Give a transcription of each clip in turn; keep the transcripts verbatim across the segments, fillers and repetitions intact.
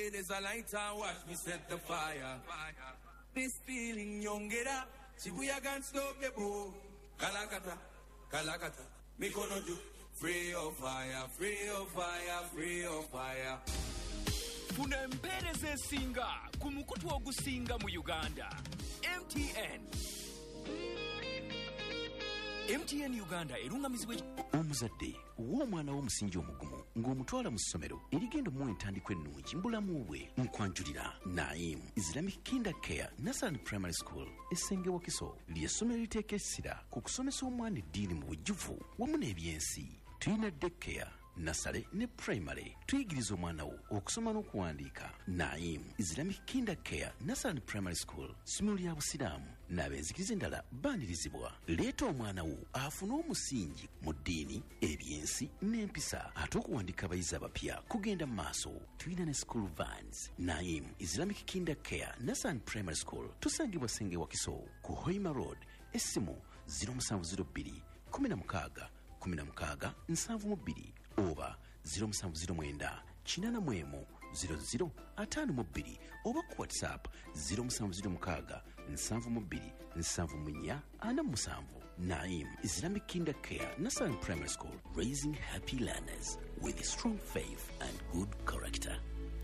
There's a light and watch me set the fire. This feeling young get up. Shibuya can stop the boat. Kalakata, Kalakata. Mikonoju. Free of fire, free of fire, free of fire. Funa empereza esinga ku mukutu ogusinga mu Uganda. M T N. M T N Uganda erungamizibwa omuzadde w'omwana w'omusingi omugumu ng'omutwala mu ssomero erigenda mu entandikwa ennungi mbulamu bwe nkwanjulira Naim Islamic Kinder Care Nursery Primary School essenge Wakiso ly'essomero liteeka essira ku kusomesa omwana eddiini mu bujjuvu wamu n'ebyensi. Tuyina daycare Nasale ne primary tuyigiriza omwana wo okusoma n'okuwandiika. Naim Islamic Kinder Care Nursery Primary School ssomero lya busiraamu n'abenzikiriza endala baanirizibwa. Leeta omwana wo afune omusingi mu ddiini, ebyensi n'empisa ate okuwandiika abayizi abapya kugenda mu maaso. Tuyina ne school vans. Naim Islamic Kinder Care Nursery Primary School tusangibwa Senge Wakiso ku Hoima Road. Essimu zero seven zero two kumi na mukaaga kumi na mukaaga nsanvu mu bbiri oba zero seven zero nine kinana mwemu zero zero ataano mu bbiri oba ku WhatsApp zero seven zero mukaaga nsanvu mu bbiri nsanvu mu nnya ana mu musanvu. Naim Islamic Kinder Care Nursery Primary School, raising happy learners with strong faith and good character.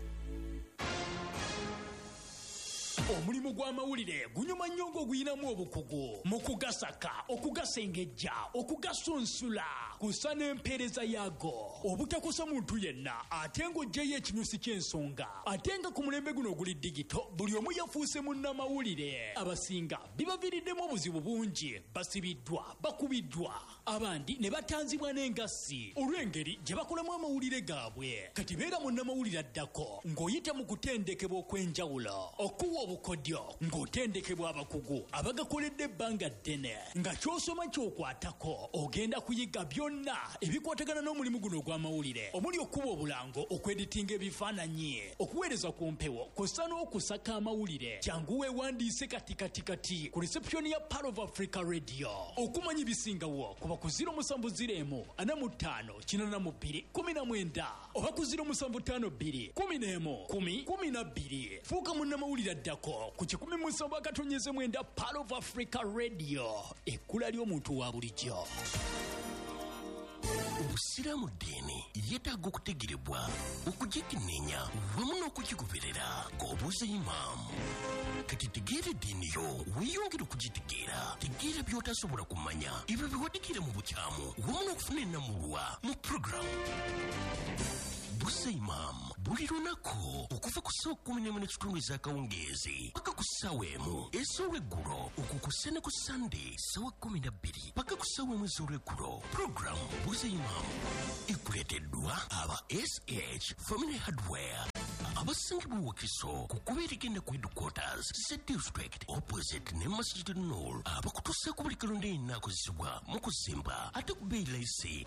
Omulimu gw'amawulire gunyuma nnyo ng'oguyinamu obukugu mu kugasaka, okugasengejja, okugasunsula kusa n'empeereza yaago obutakosa muntu yenna ate ng'oggyeyo ekinyusi ky'ensonga ate nga ku mulembe guno oguli digito buli omu yafuuse munnamawulire. Abasinga bibaviiriddemu obuzibu bungi, basibiddwa, bakubiddwa, abandi ne batanzibwa n'engassi olw'engeri gye bakolamu amawulire gaabwe. Kati beera munnamawulire addako ng'oyita mu kutendekebwa okw'enjawulo okuwa kodyo ng'otendekebwa abakugu abagakoledde ebbanga ddene nga ky'osoma ky'okwatako ogenda kuyiga byonna ebikwatagana n'omulimu guno ogw'amawulire omuli okuba obulango, okweditinga ebifaananyi, okuweereza ku mpewo kw'ossa n'okusaka amawulire. Kyangu weewandiise kati kati kati ku reception ya Part of Africa Radio. Okumanya ebisingawo kuba ku zero seven zero one ana mu ttaano kinana mu bbiri kumi na mwenda oba ku zero seven five two kumi n'emu kumi kumi na bbiri. Fuuka munnamawulire addako ku kikumi mu nsonga akatonyeze mwenda Part of Africa Radio, ekkula ly'omuntu wa bulijjo. Obusiraamu ddiini yeetaaga okutegerebwa, okugikenneenya wamu n'okugigoberera ng'obuuza imaamu. Kati tegeera eddiini yo weeyongere okugitegeera, tegeera by'otasobola kumanya, ebyo biwadikira mu bukyamu wamu n'okufuna ennamulwa mu puroguramu Buuza Imam buli lunaku okuva ku ssaawa kumi n'emu n'ekitundu ez'akawungeezi paka ku ssaawa emu ez'olweggulo, okukusse ne ku Sunday ssaawa kumi na bbiri paka ku ssaawa emu ez'olweggulo. Puroguramu Buuza Imam ekuleeteddwa aba S H Family Hardware abasangibwa Wakiso ku kuba erigenda ku headquarters Z District opposite ne Masjid Noor abakutuusaako buli kalonda yenna akozesebwa mu kuzimba ate ku bbeeyi layisi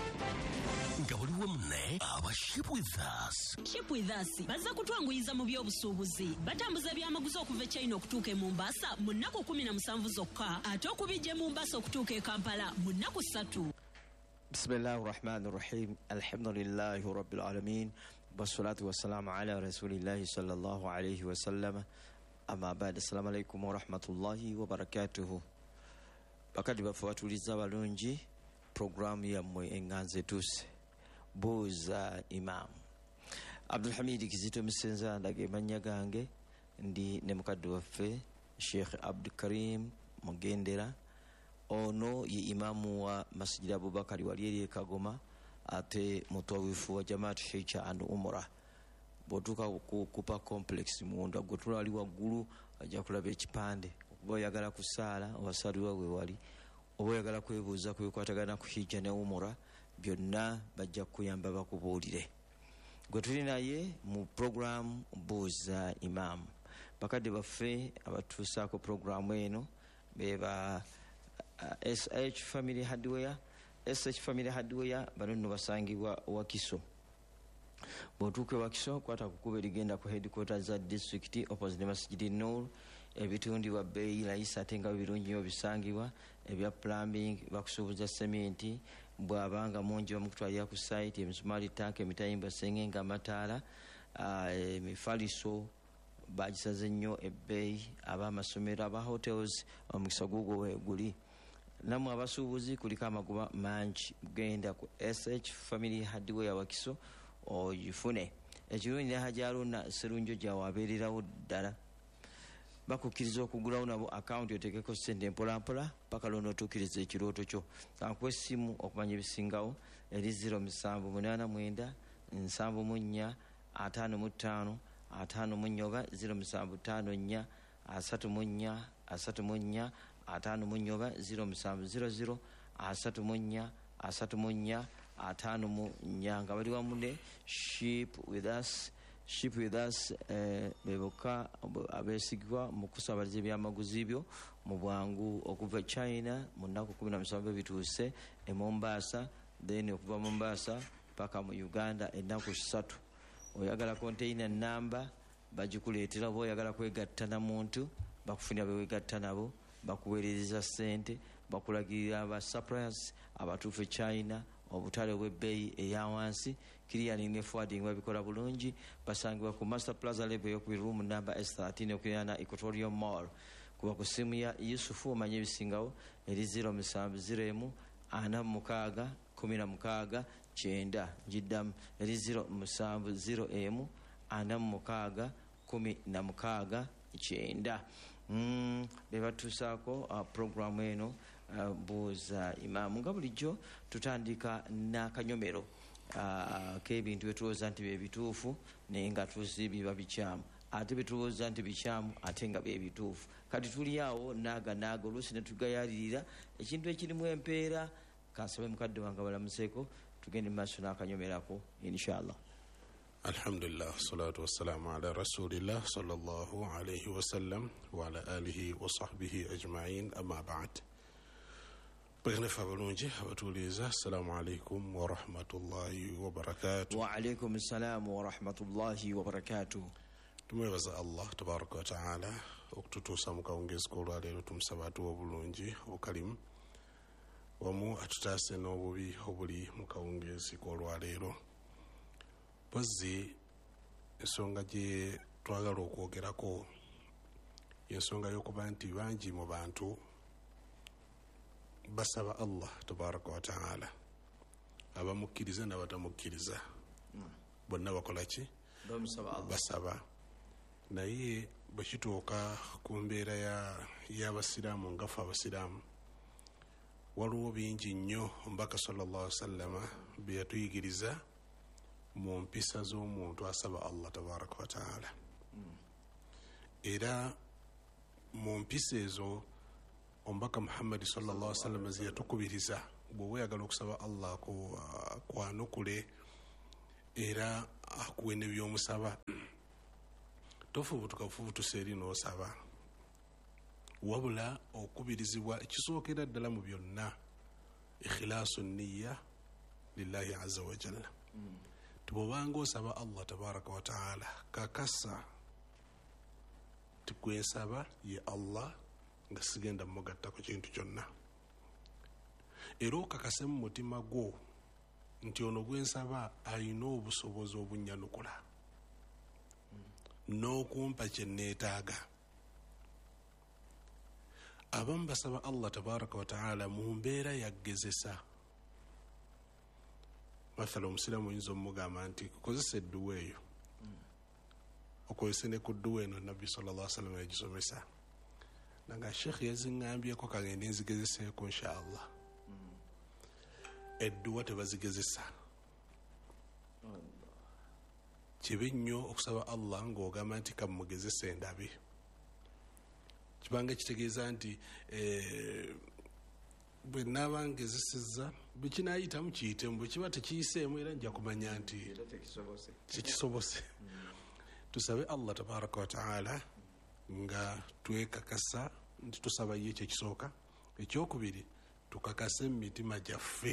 nga waliwo munne aba Ship with Us. Ship with Us bazza kutwanguyiza mu by'obusuubuzi, batambuza byamaguzi okuva e China okutuuka e Mombasa mu nnaku kumi na musanvu zokka ate okubijja e Mombasa okutuuka e Kampala mu nnaku ssatu. Bismillahir Rahmanir Rahim. Alhamdulillahi Rabbil Alamin. Wassalatu wassalamu ala Rasulillahi sallallahu alayhi wa sallam. Amma ba'd. Assalamu alaykum wa rahmatullahi wa barakatuhu. Bakati bafu batuliza balungi programu yammwe enganze tuse Buuza Imam. Abdul Hamid Kizito Misenza ndage manya gange ndi ne mukadde waffe Sheikh Abdul Karim Mugendera. Ono ye imamu wa Masjid Abubakar walieri Kagoma ate mutwawifu wa Jamaat Sheikha and Umrah. Botuka kupa complex muunda gotula ali waggulu ajja kulaba ekipande boyagala kusaala wasaliwa we wali oboyagala kwebuuza kwekwatagana ku Hijja ne Umrah byonna bajja kuyamba bakubuulire. Gwe tuli naye mu program Buuza Imam. Bakadde baffe abatuusaako programu eno beba uh, S H Family Hardware. S H Family Hardware bano nno basangibwa Wakiso. Botuke Wakiso kwata kukuba erigenda ku headquarters za district opposite Masjid Noor. Ebitundibwa bbeeyi layisi ate nga birungi nnyo bisangibwa, ebya plumbing bakusuubuza sementi, bw'abanga mungi bamukutwalira ku site, emisumaali tanka, emitayimba, sengenge, amataala emifaliso bagisaze nnyo ebbeeyi, ab'amasomero, aba hotels omukisa gugwo weeguli. Nammwe abasuubuzi kuliko amagoba mangi, genda ku S H Family Hardware Wakiso ogifune. Ekirungi ne Hajji Haruna Sserunjo gyawe abeererawo ddala. Bakukkiriza okugulawo nabo akawunti oteekeko ssente mpolampola paka lw'onootuukiriza ekirooto kyo. Kankuwa essimu okumanya ebisingawo eri zero musanvu munaana mwenda nsanvu mu nnya ataano mu ttaano ataano mu nnya oba zero musanvu ttaano nnya asatu mu nnya asatu mu nnya ataano mu nnya oba zero musanvu zero zero asatu mu nnya asatu mu nnya ataano mu nnya nga bali wamu ne Ship with us. Ship with us eh, beboka abeesigibwa mu kusabaliza ebyamaguzi byo mu bwangu okuva China mu nnaku kumi na musanvu bituuse e Mombasa, then okuva Mombasa paka mu Uganda ennaku ssatu. Oyagala container namba bagikuleetera, oba oyagala kwegatta na muntu bakufunira bewegatta nabo, bakuweereza ssente, bakulagirira aba suppliers abatuufu China obutale bw'ebbeeyi eya wansi. Clearing ne forwarding babikola bulungi. Basangibwa ku Master Plaza level yoku room number S thirteen okuyana Equatorial Mall. Kuba ku simu ya Yusufu omanye ebisingawo eri zero musanvu zero emu ana mukaaga kumi na mukaaga kyenda. Njiddamu eri zero musanvu zero emu ana mukaaga kumi na mukaaga kyenda. Mm, bebatuusaako uh, programu eno uh, buuza imaamu. Nga bulijjo tutandika n'akanyomero uh, k'ebintu betulowooza nti bye bituufu naye nga tuzi biba bikyamu, ate betulowooza nti bikyamu ate nga bye bituufu. Kati tuli awo naaga naaga oluusi ne tugayalirira ekintu ekirimu empeera. Kansabe mukadde wange balamuseeko tugende mu maaso n'akanyomerako inshallah. Alhamdulillah, salatu wassalamu ala rasulillah sallallahu alayhi wa sallam wa ala alihi wa sahbihi ajma'in, amma ba'd. Bagna fabalunji abatuliza, assalamu alaykum wa rahmatullahi wa barakatuh. Wa alaykum assalam wa rahmatullahi wa barakatuh. Tumwebaza Allah tabaraka wa ta'ala okututuusa mu kawungeezi k'olwaleero, tumusaba atuwa obulungi obukalimu wamu atutaase n'obubi obuli mu kawungeezi k'olwaleero. Pozzi ensonga gye twagala okwogerako y'ensonga y'okuba nti bangi mu bantu basaba Allah tabaraka wa ta'ala, abamukkiriza n'abatamukkiriza bonna bakola ki? Basaba. Naye bwe kituuka ku mbeera y'abasiraamu ngafe abasiraamu, waliwo bingi nnyo omubaka sallallahu alaihi wasallama bye yatuyigiriza mu mpisa z'omuntu asaba Allah tabaraka wa ta'ala. Era mu mpisa ezo omubaka Muhammad sallallahu alaihi wasallam ze yatukubiriza bw'oba oyagala okusaba Allah kwanukule era akuwe ne by'omusaba, tofubutuka bufubutusa eri n'osaba, wabula okubirizibwa ekisookera ddala mu byonna ikhilaasu nniya lillahi azza wa jalla. Tubobanga osaba Allah tabaraka wa ta'ala kakasa tukwesaba ye Allah nga sigenda mugatta ku kintu kyonna, era okakase mu mutima gwo nti ono gwensaba ayina obusobozi obunyanukula n'okumpa kye neetaaga. Abamu basaba Allah tabaraka wa ta'ala mu mbeera yaggezesa. Mathala omusiraamu oyinza omugamba nti kozesa edduwa eyo, okozese ne ku dduwa eno nabbi sallallahu alaihi wasallam yagisomesa, nanga sheekh yaziŋŋambyeko kagende nzigezeseeko inshallah. Edduwa tebazigezesa. Kibi nnyo okusaba Allah ng'ogamba nti kamugezese ndabe. Kibanga kitegeeza nti bwe naaba ngezesezza bwe kinaayitamu kiyitemu, bwe kiba tekiyiseemu era nja kumanya nti kikisobose. Tusabe Allah tabaraka wa ta'ala nga twekakasa nti tusaba ye ekyo ekisooka. Ekyokubiri tukakase mu mitima gyaffe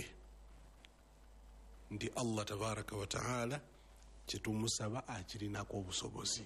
nti Allah tabaraka wa ta'ala kyetumusaba akirinako obusobozi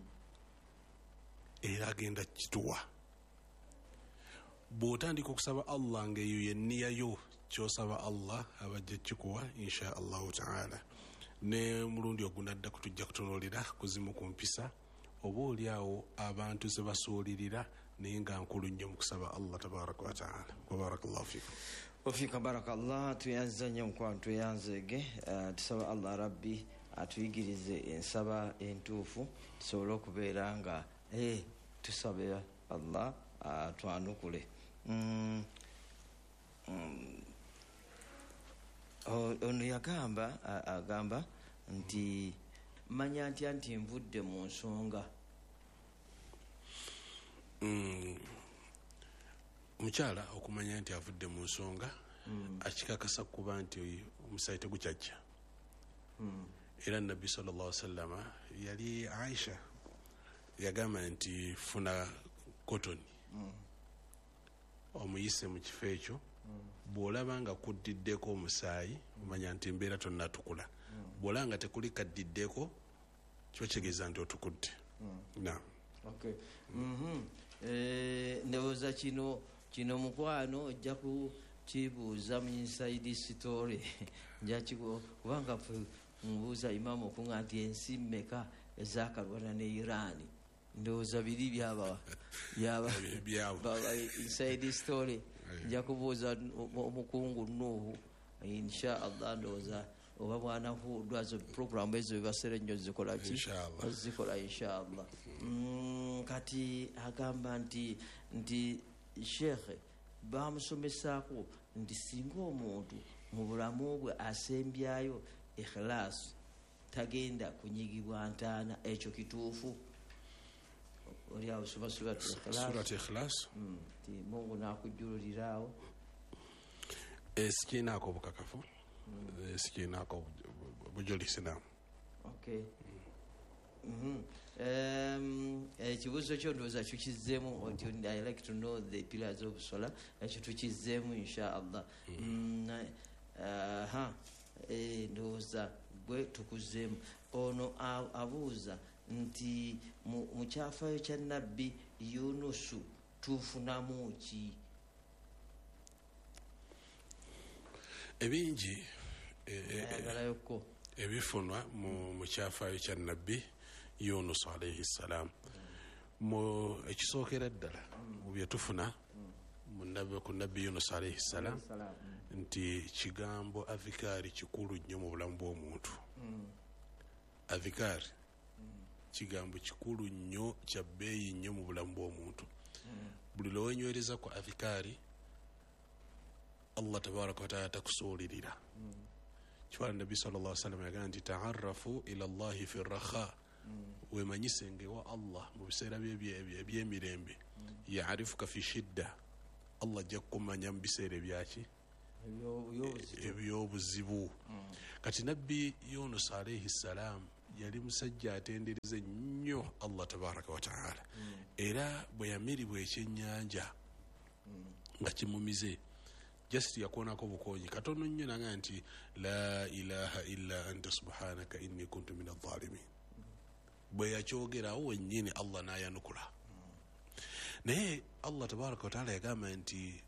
era agenda kituwa. Bw'otandika okusaba Allah ng'eyo yenniya yo kyosaba Allah abajja kikuwa insha Allahu ta'ala. ne mulundi ogunadda kutujja kutunuulira kuzimu ku mpisa oba oliawo abantu ze basuulirira naye nga nkulu nnyo mu kusaba Allah tabaraka wa taala. Wabarakallahu fikum. Wafika barakallah. Tuyanze nnyo mukwano, tuyanzege. Uh, tusaba Allah rabbi atuyigirize ensaba entuufu tusobole okubeera nga eh, tusabira Allah atwanukule. mm, mm, ono yagamba agamba nti manya ntya nti nvudde mu nsonga. Omukyala mm. okumanya nti avudde mu nsonga mm. akikakasa kuba nti omusaayi tegukyajja. mm. Era nabbi sallallahu alaihi wasallam yali Aisha yagamba nti funa kotoni mm. omuyise mu kifo ekyo mm. bw'olaba nga kuddiddeko omusaayi omanya nti mbeera tonnatukula. mm. bw'olaba nga tekuli kaddiddeko kiba kitegeeza nti otukudde. mm. Naam. Okay. mm-hmm. eh, ndowooza kino kino mukwano ojja kukibuuza mu inside story njakiko kubanga mubuuza imamu okunga nti ensi mmeka ezakalwana ne Iran. Ndowooza biri byaba byaba inside story nja kubuuza omukungu Nuhu insha Allah. Ndowooza oba bwana hudwazo program ezo bibasere nnyo zikola ki zikola insha Allah. mm, kati agamba nti nti shekhe bamusomesaako nti singa omuntu mu bulamu bwe asembyayo ikhlas tagenda kunyigibwa ntaana. Ekyo kituufu? Oli awo suba surat ikhlas ti Mungu nakujulirirawo esikinaako obukakafu esikinaako bujulisi. Naam. Okay. Ekibuuzo kyo ndowooza tukizzeemu oti I like to know the pillars of solar. Ekyo tukizzeemu insha Allah. Ndowooza bwe tukuzzeemu. Ono abuuza nti mu kyafayo kya nabbi Yunusu tufunamu ki? Ebingi ayagalayoko ebifunwa mu kyafayo kya nabbi Yunus alayhi salam. mu ekisookera ddala mu byetufuna ku nabbi Yunus alayhi salam nti kigambo adhikaari kikulu nnyo mu bulamu bw'omuntu. Adhikaari kigambo kikulu nnyo kya bbeeyi nnyo mu bulamu bw'omuntu. Buli lwewenywereza ku adhikaari Allah tabaraka wa taala takusuulirira. Kiwala nabbi sallallahu alaihi wasallam yagamba nti ta'arrafu ila Allahi fi rakha. Wemanyisenge wa Allah mu biseera by'emirembe. Ya'rifuka fi shidda. Allah ajja kukumanya mu biseera ebyaki ebyobuzibu. Kati nabbi Yunus alayhi salam yali musajja atendereza nnyo Allah tabaraka wa taala. Era bwe yamiribwa ekyennyanja nga kimumize just yakuonako bukonyi katono nnyo nanga nti la ilaha illa anta subhanaka inni kuntu min adh-dhalimin. Bwe yakyogerawo wennyini Allah n'ayanukula. Naye Allah tabaraka wa taala yagamba nti